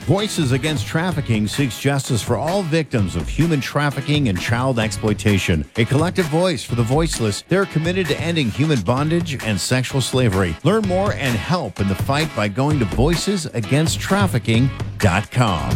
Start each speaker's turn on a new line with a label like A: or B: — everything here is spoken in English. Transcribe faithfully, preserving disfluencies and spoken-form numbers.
A: Voices Against Trafficking seeks justice for all victims of human trafficking and child exploitation. A collective voice for the voiceless, they're committed to ending human bondage and sexual slavery. Learn more and help in the fight by going to voices against trafficking dot com.